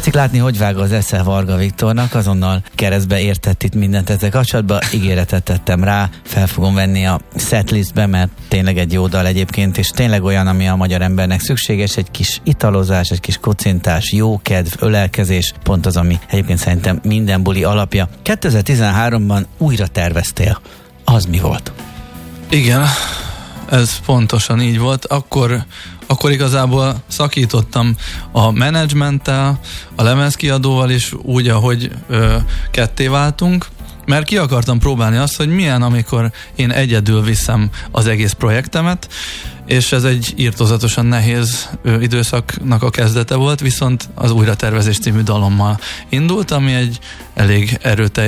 Tetszik látni, hogy vág az esze Varga Viktornak, azonnal keresztbe értett itt mindent ezzel kapcsolatban, ígéretet tettem rá, fel fogom venni a setlistbe, mert tényleg egy jó dal egyébként, és tényleg olyan, ami a magyar embernek szükséges, egy kis italozás, egy kis kocintás, jó kedv, ölelkezés, pont az, ami egyébként szerintem minden buli alapja. 2013-ban újra terveztél. Az mi volt? Igen, ez pontosan így volt. Akkor igazából szakítottam a menedzsmenttel, a lemezkiadóval is úgy, ahogy ketté váltunk, mert ki akartam próbálni azt, hogy milyen, amikor én egyedül viszem az egész projektemet, és ez egy irtózatosan nehéz időszaknak a kezdete volt, viszont az Újratervezés című dalommal indult, ami egy elég erőteljes